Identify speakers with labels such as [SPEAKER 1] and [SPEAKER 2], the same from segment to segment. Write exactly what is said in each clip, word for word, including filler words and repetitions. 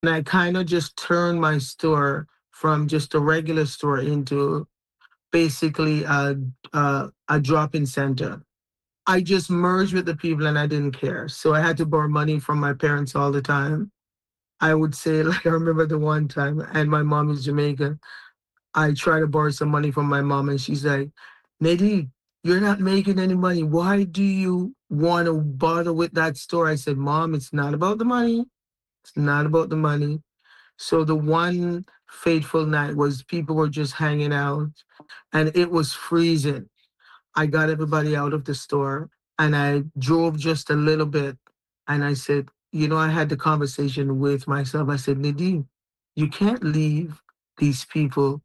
[SPEAKER 1] And I kind of just turned my store from just a regular store into basically a, a, a drop-in center. I just merged with the people and I didn't care. So I had to borrow money from my parents all the time. I would say, like, I remember the one time, and my mom is Jamaican. I tried to borrow some money from my mom, and she's like, Nadine, you're not making any money. Why do you want to bother with that store? I said, Mom, it's not about the money. It's not about the money. So the one fateful night was people were just hanging out and it was freezing. I got everybody out of the store and I drove just a little bit. And I said, you know, I had the conversation with myself. I said, Nadine, you can't leave these people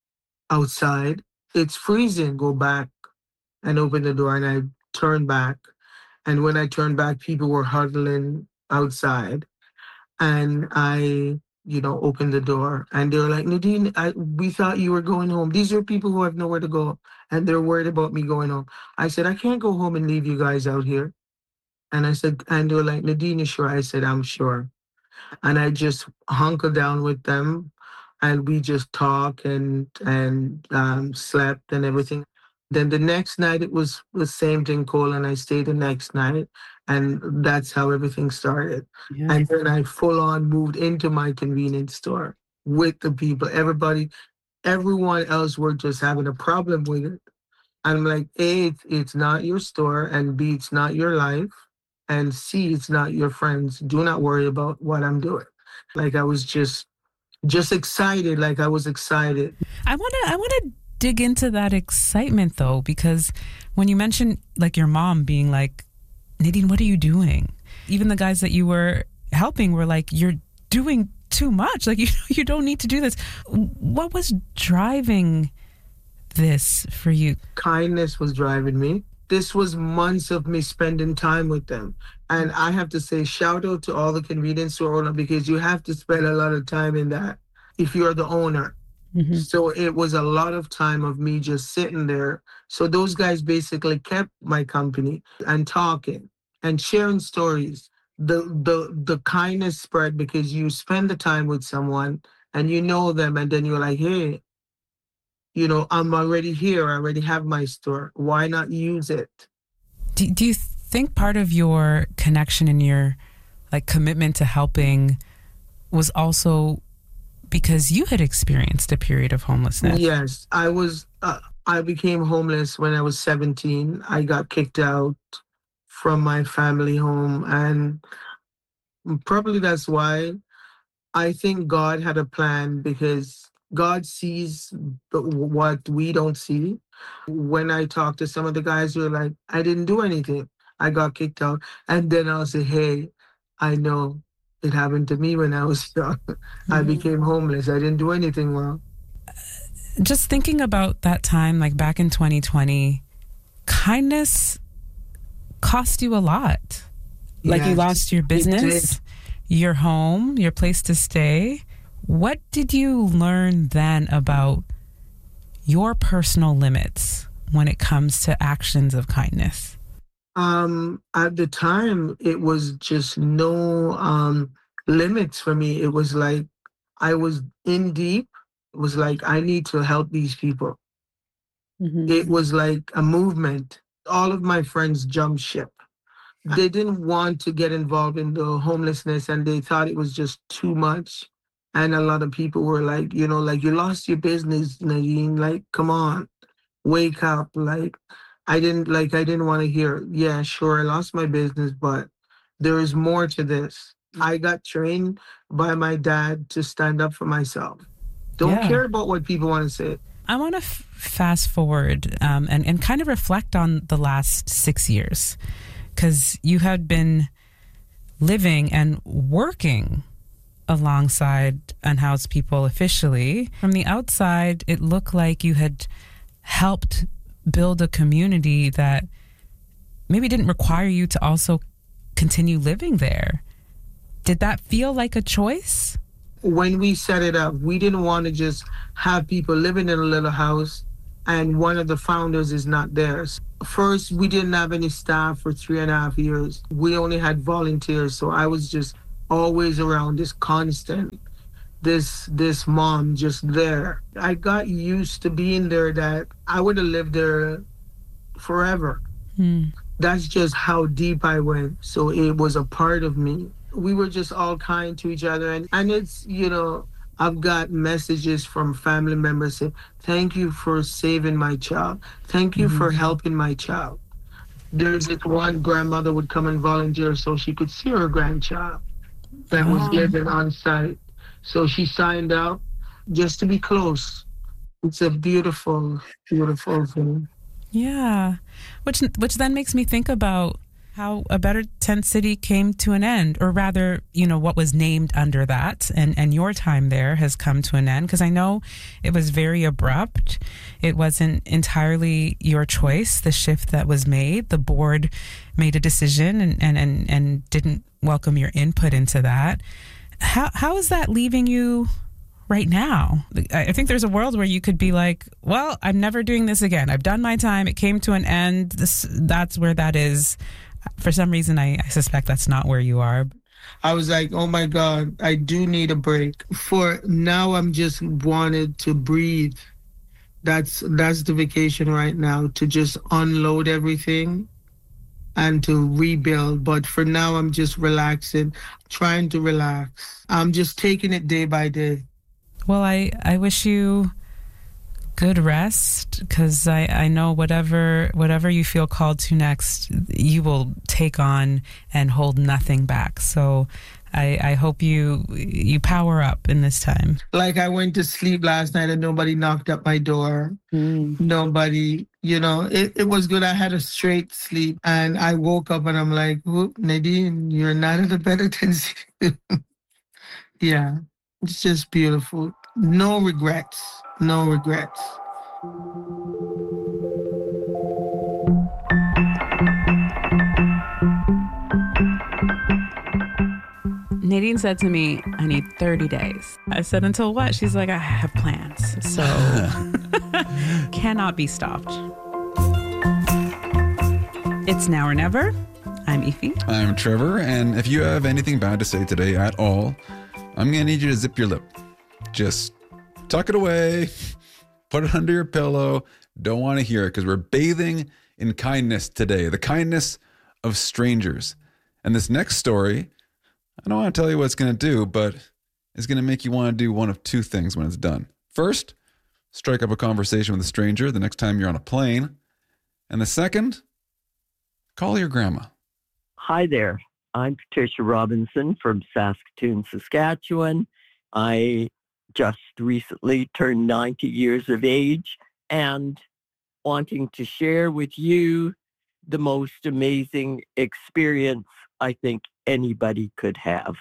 [SPEAKER 1] outside. It's freezing. Go back and open the door. And I turned back. And when I turned back, people were huddling outside. And I, you know, opened the door and they were like, Nadine, I, we thought you were going home. These are people who have nowhere to go and they're worried about me going home. I said, I can't go home and leave you guys out here. And I said, and they were like, Nadine, you sure? I said, I'm sure. And I just hunkered down with them and we just talked and and um, slept and everything. Then the next night it was the same thing, Cole, and I stayed the next night, and that's how everything started.
[SPEAKER 2] Yeah.
[SPEAKER 1] And then I full on moved into my convenience store with the people. Everybody, everyone else were just having a problem with it. I'm like, A, it's, it's not your store, and B, it's not your life, and C, it's not your friends. Do not worry about what I'm doing. Like I was just just excited, like I was excited.
[SPEAKER 2] I want to I want to dig into that excitement though, because when you mentioned like your mom being like, Nadine, what are you doing? Even the guys that you were helping were like, you're doing too much. Like you you don't need to do this. What was driving this for you?
[SPEAKER 1] Kindness was driving me. This was months of me spending time with them. And I have to say, shout out to all the convenience store owner because you have to spend a lot of time in that if you're the owner. Mm-hmm. So it was a lot of time of me just sitting there. So those guys basically kept my company and talking and sharing stories. The the the kindness spread because you spend the time with someone and you know them and then you're like, hey, you know, I'm already here. I already have my store. Why not use it?
[SPEAKER 2] Do, do you think part of your connection and your like commitment to helping was also because you had experienced a period of homelessness?
[SPEAKER 1] Yes, I was. Uh, I became homeless when I was seventeen. I got kicked out from my family home, and probably that's why I think God had a plan because God sees what we don't see. When I talk to some of the guys who are like, I didn't do anything. I got kicked out. And then I'll say, hey, I know it happened to me when I was young. Mm-hmm. I became homeless. I didn't do anything wrong.
[SPEAKER 2] Just thinking about that time, like back in twenty twenty, kindness cost you a lot. Like yes, you lost your business, your home, your place to stay. What did you learn then about your personal limits when it comes to actions of kindness?
[SPEAKER 1] Um, at the time, it was just no um, limits for me. It was like I was in deep. It was like, I need to help these people. Mm-hmm. It was like a movement. All of my friends jumped ship. They didn't want to get involved in the homelessness and they thought it was just too much. And a lot of people were like, you know, like, you lost your business, Nadine. Like, come on, wake up. Like, I didn't, like, I didn't want to hear, yeah, sure, I lost my business, but there is more to this. I got trained by my dad to stand up for myself. Don't yeah. care about what people want to say.
[SPEAKER 2] I want to f- fast forward um, and, and kind of reflect on the last six years, because you had been living and working alongside unhoused people officially. From the outside, it looked like you had helped build a community that maybe didn't require you to also continue living there. Did that feel like a choice?
[SPEAKER 1] When we set it up, we didn't want to just have people living in a little house and one of the founders is not there. First, we didn't have any staff for three and a half years. We only had volunteers, so I was just always around, this constant, this this mom just there. I got used to being there that I would have lived there forever.
[SPEAKER 2] Mm.
[SPEAKER 1] That's just how deep I went. So it was a part of me. We were just all kind to each other. And, and it's, you know, I've got messages from family members saying, thank you for saving my child. Thank you mm-hmm. for helping my child. There's this one grandmother would come and volunteer so she could see her grandchild that was living on site. So she signed up just to be close. It's a beautiful, beautiful thing.
[SPEAKER 2] Yeah, which which then makes me think about how A Better Tent City came to an end, or rather, you know, what was named under that, and, and your time there has come to an end, because I know it was very abrupt. It wasn't entirely your choice, the shift that was made. The board made a decision and, and, and, and didn't welcome your input into that. How How is that leaving you right now? I think there's a world where you could be like, well, I'm never doing this again. I've done my time. It came to an end. This, that's where that is. For some reason, I, I suspect that's not where you are.
[SPEAKER 1] I was like, oh my God, I do need a break. For now, I'm just wanted to breathe. That's that's the vacation right now, to just unload everything and to rebuild. But for now, I'm just relaxing, trying to relax. I'm just taking it day by day.
[SPEAKER 2] Well, I, I wish you good rest, because I, I know whatever whatever you feel called to next, you will take on and hold nothing back. So I, I hope you you power up in this time.
[SPEAKER 1] Like, I went to sleep last night and nobody knocked at my door. Mm. Nobody, you know, it, it was good. I had a straight sleep and I woke up and I'm like, whoop, Nadine, you're not in a better tendency. Yeah. It's just beautiful. No regrets. No regrets.
[SPEAKER 2] Nadine said to me, I need thirty days. I said, until what? She's like, I have plans. So cannot be stopped. It's Now or Never. I'm Ify.
[SPEAKER 3] I'm Trevor. And if you have anything bad to say today at all, I'm going to need you to zip your lip. Just tuck it away, put it under your pillow. Don't want to hear it, because we're bathing in kindness today, the kindness of strangers. And this next story, I don't want to tell you what it's going to do, but it's going to make you want to do one of two things when it's done. First, strike up a conversation with a stranger the next time you're on a plane. And the second, call your grandma.
[SPEAKER 4] Hi there. I'm Patricia Robinson from Saskatoon, Saskatchewan. I just recently turned ninety years of age and wanting to share with you the most amazing experience I think anybody could have.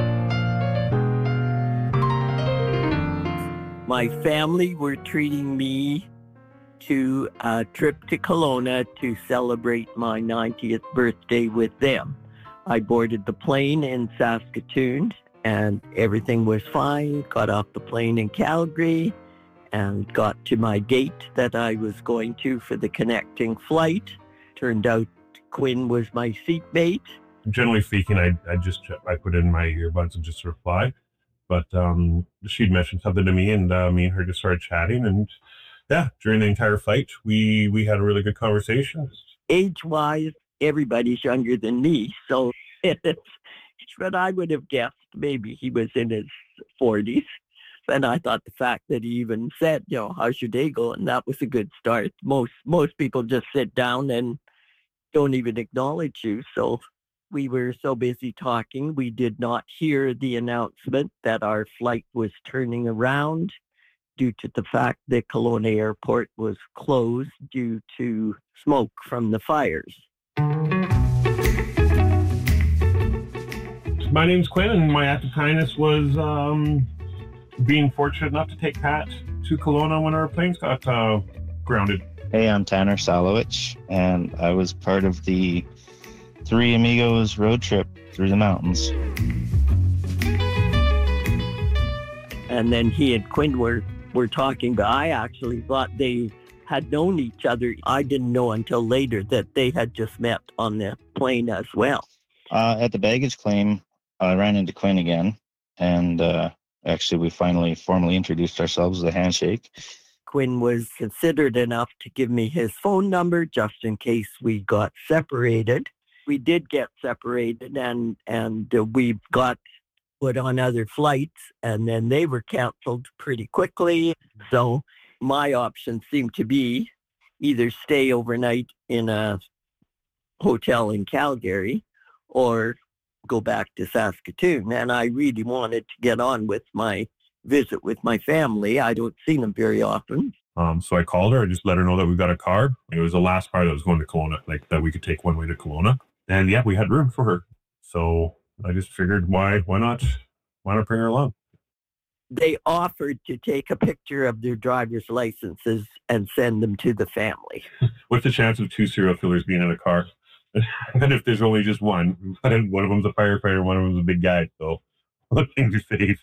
[SPEAKER 4] My family were treating me to a trip to Kelowna to celebrate my ninetieth birthday with them. I boarded the plane in Saskatoon and everything was fine. Got off the plane in Calgary and got to my gate that I was going to for the connecting flight. Turned out Quinn was my seatmate.
[SPEAKER 5] Generally speaking, I I just I put in my earbuds and just reply. But um, she'd mentioned something to me, and uh, me and her just started chatting. And yeah, during the entire flight, we we had a really good conversation.
[SPEAKER 4] Age-wise, everybody's younger than me, so it's, it's what I would have guessed. Maybe he was in his forties. And I thought the fact that he even said, you know, how's your day going? That was a good start. Most most people just sit down and don't even acknowledge you. So we were so busy talking, we did not hear the announcement that our flight was turning around due to the fact that Kelowna Airport was closed due to smoke from the fires.
[SPEAKER 5] My name's Quinn, and my act of kindness was um, being fortunate enough to take Pat to Kelowna when our planes got uh, grounded.
[SPEAKER 6] Hey, I'm Tanner Salowich, and I was part of the Three Amigos road trip through the mountains.
[SPEAKER 4] And then he and Quinn were, were talking, but I actually thought they had known each other. I didn't know until later that they had just met on the plane as well.
[SPEAKER 6] Uh, at the baggage claim, I ran into Quinn again, and uh, actually we finally formally introduced ourselves with a handshake.
[SPEAKER 4] Quinn was considerate enough to give me his phone number just in case we got separated. We did get separated, and, and uh, we got put on other flights, and then they were canceled pretty quickly. So my option seemed to be either stay overnight in a hotel in Calgary or go back to Saskatoon. And I really wanted to get on with my visit with my family. I don't see them very often.
[SPEAKER 5] Um, so I called her. I just let her know that we got a car. It was the last car that was going to Kelowna, like that we could take one way to Kelowna. And yeah, we had room for her. So I just figured, why, why not, why not bring her along?
[SPEAKER 4] They offered to take a picture of their driver's licenses and send them to the family.
[SPEAKER 5] What's the chance of two serial killers being in a car? And if there's only just one, one of them's a firefighter, one of them's a big guy. So look, things are safe.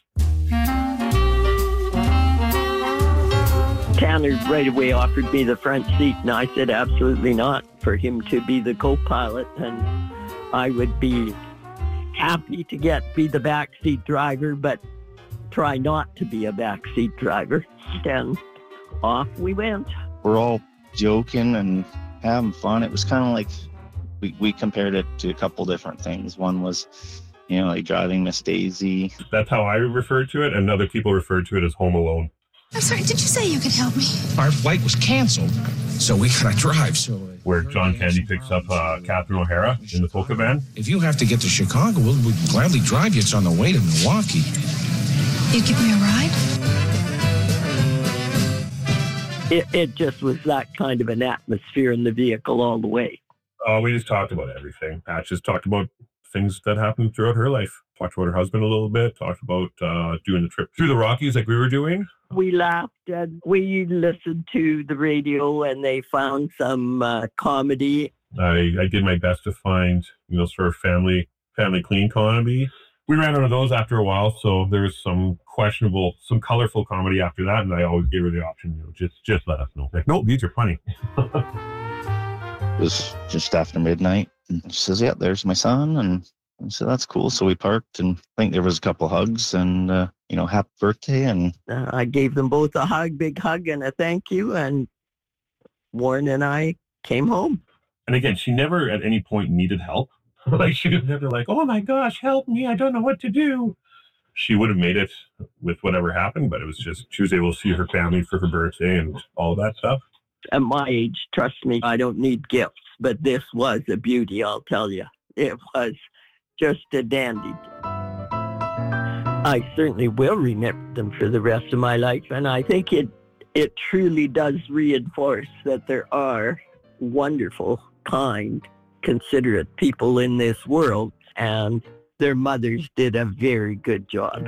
[SPEAKER 4] Tanner right away offered me the front seat, and I said absolutely not, for him to be the co-pilot, and I would be happy to get be the backseat driver, but try not to be a backseat driver. And off we went.
[SPEAKER 6] We're all joking and having fun. It was kind of like we, we compared it to a couple different things. One was, you know, like driving Miss Daisy.
[SPEAKER 5] That's how I refer to it, and other people refer to it as Home Alone.
[SPEAKER 7] I'm sorry, did you say you could help me?
[SPEAKER 8] Our flight was canceled, so we gotta drive. So
[SPEAKER 5] where John Candy picks up uh, Catherine O'Hara in the Polka van.
[SPEAKER 8] If you have to get to Chicago, we'll, we'll gladly drive you. It's on the way to Milwaukee.
[SPEAKER 7] You'd give me a ride?
[SPEAKER 4] It, it just was that kind of an atmosphere in the vehicle all the way.
[SPEAKER 5] Oh, we just talked about everything. Pat just talked about things that happened throughout her life. Talked about her husband a little bit. Talked about uh, doing the trip through the Rockies like we were doing.
[SPEAKER 4] We laughed and we listened to the radio, and they found some uh, comedy.
[SPEAKER 5] I, I did my best to find, you know, sort of family family clean comedy. We ran out of those after a while, so there was some questionable, some colorful comedy after that, and I always gave her the option, you know, just just let us know. Like, no, these are funny.
[SPEAKER 6] It was just after midnight. And she says, yeah, there's my son. And I said, that's cool. So we parked, and I think there was a couple hugs and, uh, you know, happy birthday. And
[SPEAKER 4] uh, I gave them both a hug, big hug, and a thank you. And Warren and I came home.
[SPEAKER 5] And again, she never at any point needed help. Like, she was never like, oh my gosh, help me, I don't know what to do. She would have made it with whatever happened, but it was just, she was able to see her family for her birthday and all that stuff.
[SPEAKER 4] At my age, trust me, I don't need gifts, but this was a beauty, I'll tell you. It was just a dandy. I certainly will remember them for the rest of my life, and I think it it truly does reinforce that there are wonderful, kind, considerate people in this world, and their mothers did a very good job.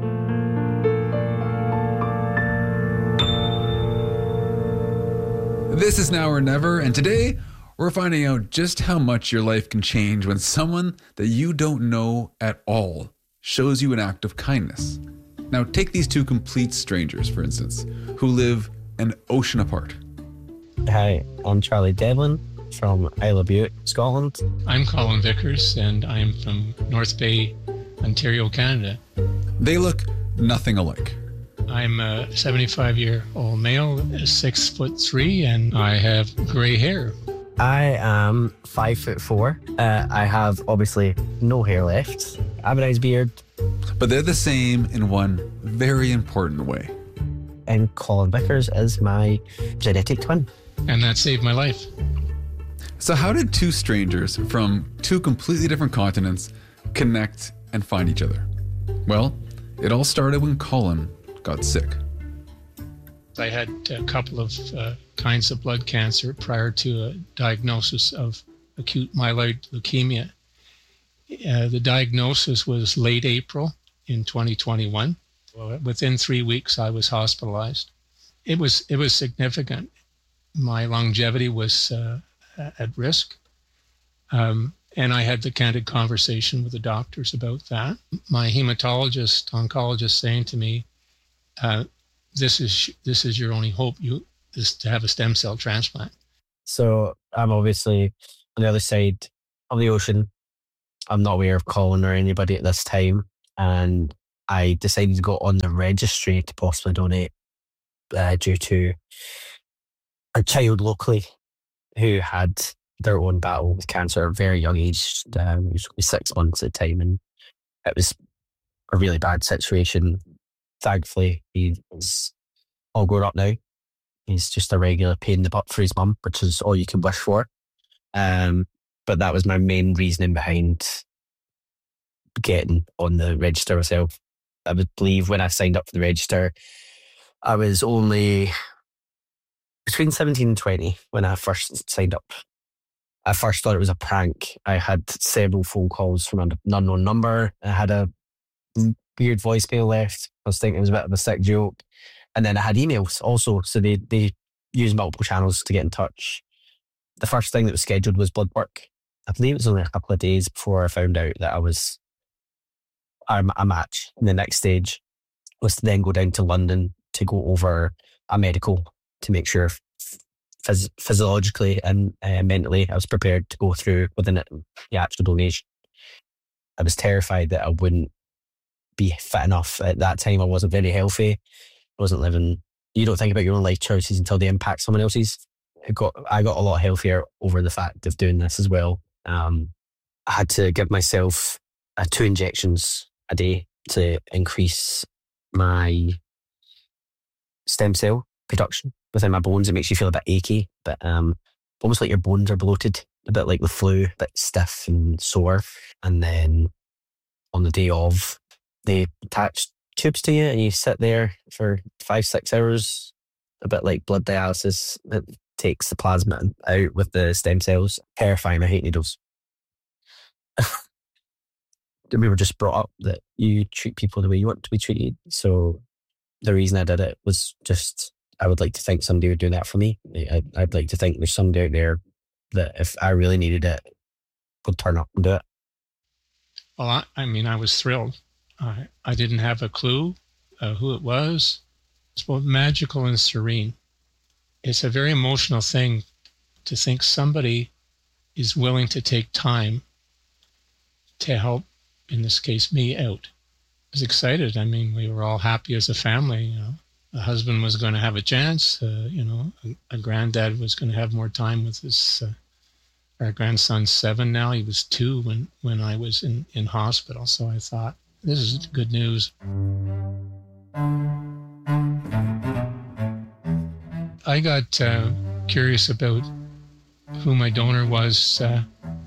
[SPEAKER 3] This is Now or Never, and today we're finding out just how much your life can change when someone that you don't know at all shows you an act of kindness. Now, take these two complete strangers, for instance, who live an ocean apart.
[SPEAKER 9] Hi, I'm Charlie Devlin from Isle of Bute, Scotland.
[SPEAKER 10] I'm Colin Vickers, and I'm from North Bay, Ontario, Canada.
[SPEAKER 3] They look nothing alike.
[SPEAKER 10] I'm a seventy-five-year-old male, six foot three, and I have gray hair.
[SPEAKER 9] I am five foot four. Uh, I have obviously no hair left. I have a nice beard.
[SPEAKER 3] But they're the same in one very important way.
[SPEAKER 9] And Colin Vickers is my genetic twin.
[SPEAKER 10] And that saved my life.
[SPEAKER 3] So how did two strangers from two completely different continents connect and find each other? Well, it all started when Colin got sick.
[SPEAKER 10] I had a couple of uh, kinds of blood cancer prior to a diagnosis of acute myeloid leukemia. Uh, the diagnosis was late April in twenty twenty-one. Well, within three weeks, I was hospitalized. It was it was significant. My longevity was uh, at risk. Um, and I had the candid conversation with the doctors about that. My hematologist, oncologist saying to me, uh, this is this is your only hope, you is to have a stem cell transplant.
[SPEAKER 9] So I'm obviously on the other side of the ocean. I'm not aware of Colin or anybody at this time, and I decided to go on the registry to possibly donate uh, due to a child locally who had their own battle with cancer at a very young age. Um, he was only six months at the time, and it was a really bad situation. Thankfully, he's all grown up now. He's just a regular pain in the butt for his mum, which is all you can wish for. Um, but that was my main reasoning behind getting on the register myself. I would believe when I signed up for the register, I was only between seventeen and twenty when I first signed up. I first thought it was a prank. I had several phone calls from an unknown number. I had a weird voicemail left. I was thinking it was a bit of a sick joke. And then I had emails also. So they, they used multiple channels to get in touch. The first thing that was scheduled was blood work. I believe it was only a couple of days before I found out that I was a, a match. And the next stage was to then go down to London to go over a medical to make sure phys- physiologically and uh, mentally I was prepared to go through within it, the actual donation. I was terrified that I wouldn't be fit enough. At that time, I wasn't very healthy. I wasn't living. You don't think about your own life choices until they impact someone else's. It got, I got a lot healthier over the fact of doing this as well. Um, I had to give myself uh, two injections a day to increase my stem cell production within my bones. It makes you feel a bit achy, but um, almost like your bones are bloated, a bit like the flu, a bit stiff and sore. And then on the day of, they attach tubes to you and you sit there for five, six hours, a bit like blood dialysis. It takes the plasma out with the stem cells. Terrifying. I hate needles. We were just brought up that you treat people the way you want to be treated. So the reason I did it was just, I would like to think somebody would do that for me. I, I'd like to think there's somebody out there that if I really needed it, would turn up and do it.
[SPEAKER 10] Well, I, I mean, I was thrilled. I, I didn't have a clue uh, who it was. It's both magical and serene. It's a very emotional thing to think somebody is willing to take time to help, in this case, me out. I was excited. I mean, we were all happy as a family. You know, the husband was going to have a chance. Uh, you know, a, a granddad was going to have more time with his. Uh, our grandson's seven now. He was two when when I was in in hospital. So I thought, this is good news. I got uh, curious about who my donor was uh,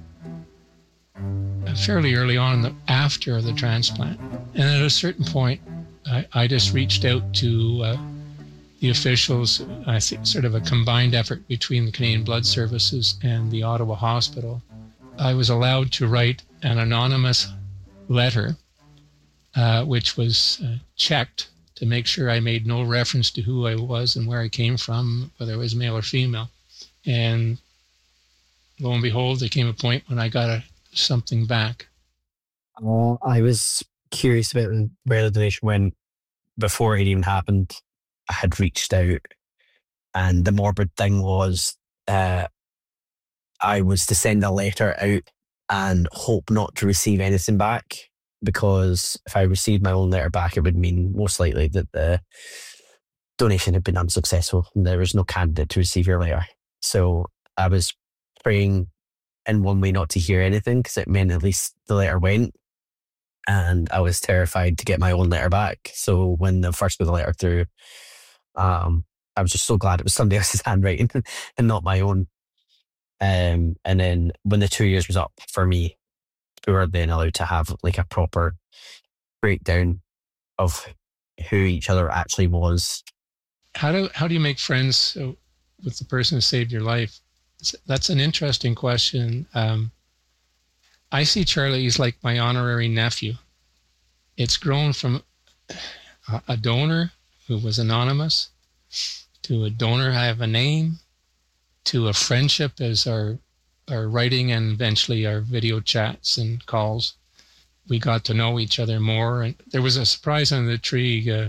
[SPEAKER 10] fairly early on, the, after the transplant. And at a certain point, I, I just reached out to uh, the officials. I think sort of a combined effort between the Canadian Blood Services and the Ottawa Hospital. I was allowed to write an anonymous letter, uh, which was uh, checked to make sure I made no reference to who I was and where I came from, whether I was male or female. And lo and behold, there came a point when I got a, something back.
[SPEAKER 9] Uh, I was curious about where the donation went before it even happened. I had reached out, and the morbid thing was uh, I was to send a letter out and hope not to receive anything back, because if I received my own letter back, it would mean most likely that the donation had been unsuccessful and there was no candidate to receive your letter. So I was praying in one way not to hear anything, because it meant at least the letter went, and I was terrified to get my own letter back. So when the first bit of the letter through, um, I was just so glad it was somebody else's handwriting and not my own. Um, and then when the two years was up for me, we were then allowed to have like a proper breakdown of who each other actually was.
[SPEAKER 10] How do how do you make friends with the person who saved your life? That's an interesting question. Um, I see Charlie as like my honorary nephew. It's grown from a, a donor who was anonymous to a donor I have a name, to a friendship as our our writing and eventually our video chats and calls. We got to know each other more. And there was a surprise under the tree. Uh,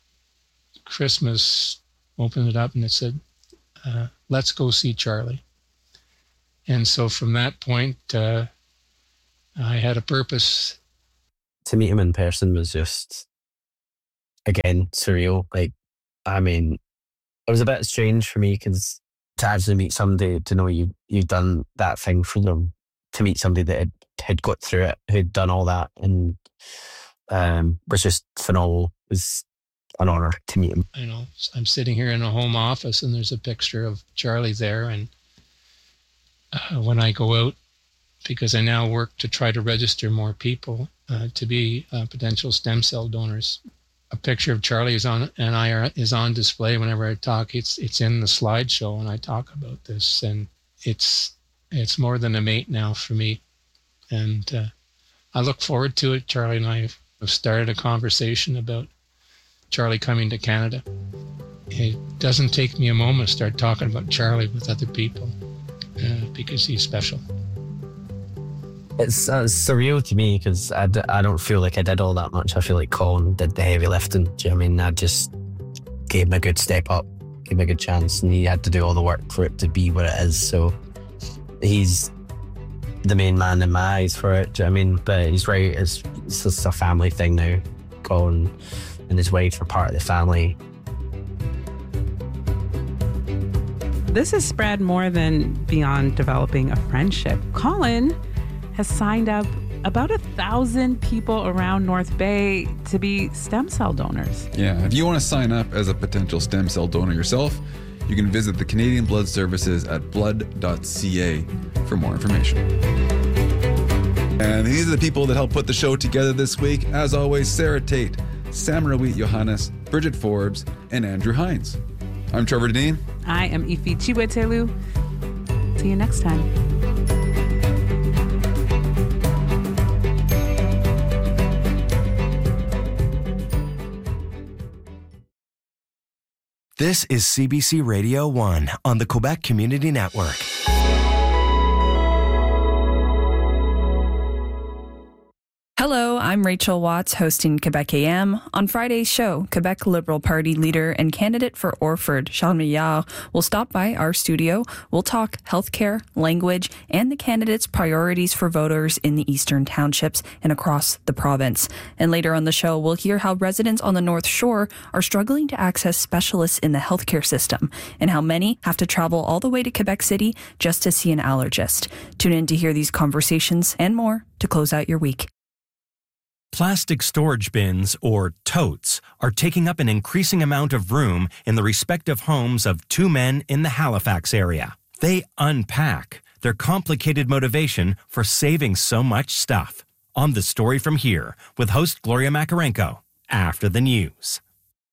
[SPEAKER 10] Christmas, opened it up and it said, uh, let's go see Charlie. And so from that point, uh, I had a purpose.
[SPEAKER 9] To meet him in person was just, again, surreal. Like, I mean, it was a bit strange for me because to actually meet somebody, to know you, you've done that thing for them, to meet somebody that had, had got through it, who'd done all that, and um, was just phenomenal. It was an honor to meet him.
[SPEAKER 10] You know, I'm sitting here in a home office and there's a picture of Charlie there. And uh, when I go out, because I now work to try to register more people uh, to be uh, potential stem cell donors, a picture of Charlie is on and I are, is on display whenever I talk. It's it's in the slideshow when I talk about this, and it's it's more than a mate now for me. And uh, I look forward to it. Charlie and I have started a conversation about Charlie coming to Canada. It doesn't take me a moment to start talking about Charlie with other people uh, because he's special.
[SPEAKER 9] It's, uh, surreal to me because I, d- I don't feel like I did all that much. I feel like Colin did the heavy lifting. Do you know what I mean? I just gave him a good step up, gave him a good chance, and he had to do all the work for it to be what it is. So he's the main man in my eyes for it. Do you know what I mean? But he's right. It's, it's just a family thing now. Colin and his wife are part of the family.
[SPEAKER 2] This has spread more than beyond developing a friendship. Colin has signed up about a thousand people around North Bay to be stem cell donors.
[SPEAKER 3] Yeah, if you want to sign up as a potential stem cell donor yourself, you can visit the Canadian Blood Services at blood dot c a for more information. And these are the people that helped put the show together this week. As always, Sarah Tate, Samara Wheat Johannes, Bridget Forbes, and Andrew Hines. I'm Trevor Dean.
[SPEAKER 2] I am Ifi Chiwetelu. See you next time.
[SPEAKER 11] This is C B C Radio one on the Quebec Community Network.
[SPEAKER 12] Hello, I'm Rachel Watts, hosting Quebec A M. On Friday's show, Quebec Liberal Party leader and candidate for Orford, Charles Milliard, will stop by our studio. We'll talk healthcare, language, and the candidate's priorities for voters in the eastern townships and across the province. And later on the show, we'll hear how residents on the North Shore are struggling to access specialists in the healthcare system and how many have to travel all the way to Quebec City just to see an allergist. Tune in to hear these conversations and more to close out your week.
[SPEAKER 13] Plastic storage bins, or totes, are taking up an increasing amount of room in the respective homes of two men in the Halifax area. They unpack their complicated motivation for saving so much stuff. On The Story From Here, with host Gloria Makarenko, after the news.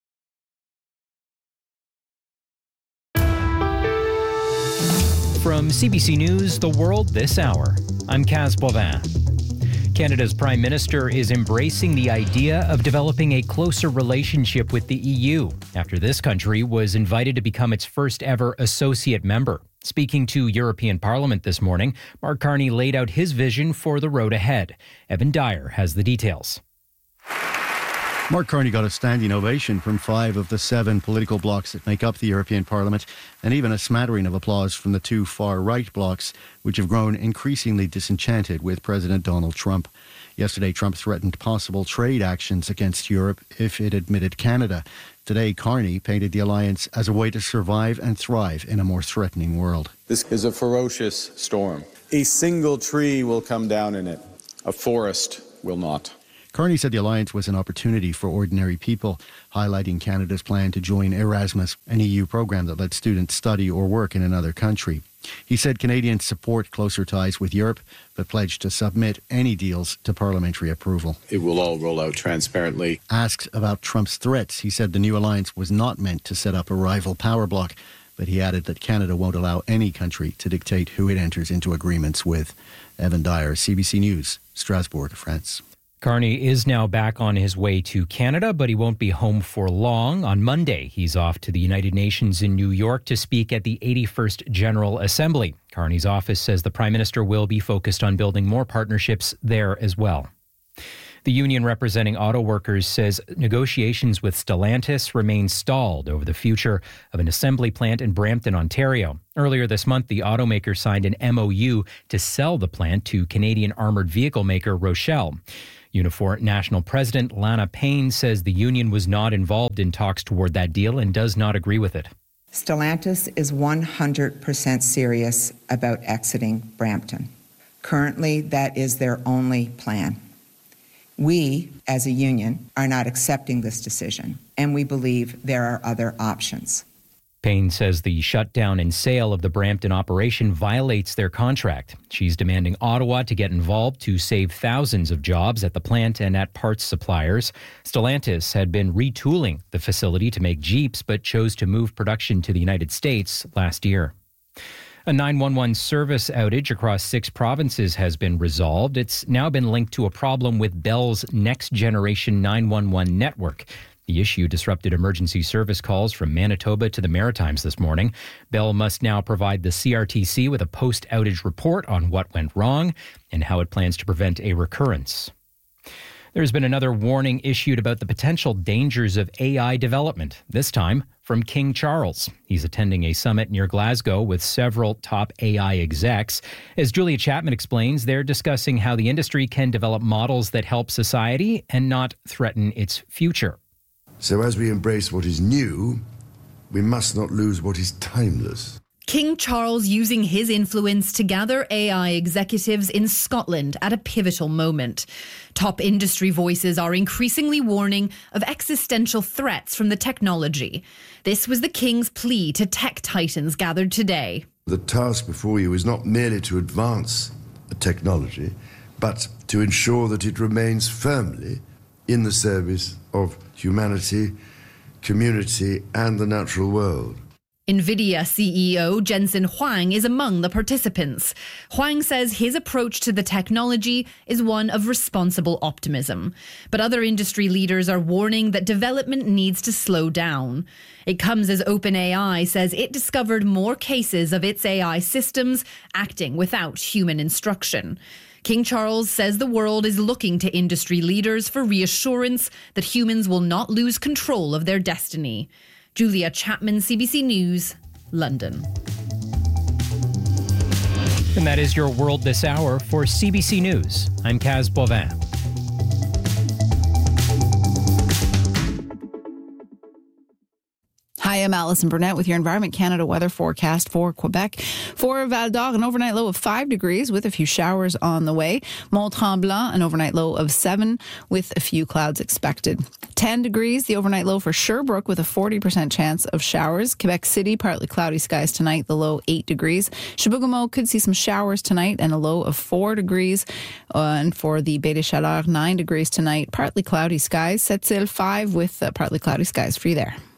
[SPEAKER 14] From C B C News, The World This Hour, I'm Kaz Bovin. Canada's Prime Minister is embracing the idea of developing a closer relationship with the E U after this country was invited to become its first ever associate member. Speaking to European Parliament this morning, Mark Carney laid out his vision for the road ahead. Evan Dyer has the details.
[SPEAKER 15] Mark Carney got a standing ovation from five of the seven political blocs that make up the European Parliament, and even a smattering of applause from the two far-right blocs, which have grown increasingly disenchanted with President Donald Trump. Yesterday, Trump threatened possible trade actions against Europe if it admitted Canada. Today, Carney painted the alliance as a way to survive and thrive in a more threatening world.
[SPEAKER 16] This is a ferocious storm. A single tree will come down in it. A forest will not.
[SPEAKER 15] Carney said the alliance was an opportunity for ordinary people, highlighting Canada's plan to join Erasmus, an E U program that lets students study or work in another country. He said Canadians support closer ties with Europe, but pledged to submit any deals to parliamentary approval.
[SPEAKER 16] It will all roll out transparently.
[SPEAKER 15] Asked about Trump's threats, he said the new alliance was not meant to set up a rival power bloc, but he added that Canada won't allow any country to dictate who it enters into agreements with. Evan Dyer, C B C News, Strasbourg, France.
[SPEAKER 14] Carney is now back on his way to Canada, but he won't be home for long. On Monday, he's off to the United Nations in New York to speak at the eighty-first General Assembly. Carney's office says the Prime Minister will be focused on building more partnerships there as well. The union representing auto workers says negotiations with Stellantis remain stalled over the future of an assembly plant in Brampton, Ontario. Earlier this month, the automaker signed an M O U to sell the plant to Canadian armored vehicle maker Rochelle. Unifor National President Lana Payne says the union was not involved in talks toward that deal and does not agree with it.
[SPEAKER 17] Stellantis is one hundred percent serious about exiting Brampton. Currently, that is their only plan. We, as a union, are not accepting this decision, and we believe there are other options.
[SPEAKER 14] Payne says the shutdown and sale of the Brampton operation violates their contract. She's demanding Ottawa to get involved to save thousands of jobs at the plant and at parts suppliers. Stellantis had been retooling the facility to make Jeeps, but chose to move production to the United States last year. A nine one one service outage across six provinces has been resolved. It's now been linked to a problem with Bell's next generation nine one one network. The issue disrupted emergency service calls from Manitoba to the Maritimes this morning. Bell must now provide the C R T C with a post-outage report on what went wrong and how it plans to prevent a recurrence. There's been another warning issued about the potential dangers of A I development, this time from King Charles. He's attending a summit near Glasgow with several top A I execs. As Julia Chapman explains, they're discussing how the industry can develop models that help society and not threaten its future.
[SPEAKER 18] So as we embrace what is new, we must not lose what is timeless.
[SPEAKER 19] King Charles using his influence to gather A I executives in Scotland at a pivotal moment. Top industry voices are increasingly warning of existential threats from the technology. This was the King's plea to tech titans gathered today.
[SPEAKER 18] The task before you is not merely to advance the technology, but to ensure that it remains firmly in the service of humanity, community, and the natural world.
[SPEAKER 19] NVIDIA C E O Jensen Huang is among the participants. Huang says his approach to the technology is one of responsible optimism. But other industry leaders are warning that development needs to slow down. It comes as OpenAI says it discovered more cases of its A I systems acting without human instruction. King Charles says the world is looking to industry leaders for reassurance that humans will not lose control of their destiny. Julia Chapman, C B C News, London.
[SPEAKER 14] And that is your World This Hour for C B C News. I'm Kaz Bovin.
[SPEAKER 20] Hi, I'm Alison Burnett with your Environment Canada weather forecast for Quebec. For Val d'Or, an overnight low of five degrees with a few showers on the way. Mont-Tremblant, an overnight low of seven with a few clouds expected. ten degrees, the overnight low for Sherbrooke with a forty percent chance of showers. Quebec City, partly cloudy skies tonight, the low eight degrees. Chibougamau could see some showers tonight and a low of four degrees. Uh, and for the Baie des Chaleurs, nine degrees tonight, partly cloudy skies. Sept-Îles, five with uh, partly cloudy skies for you there.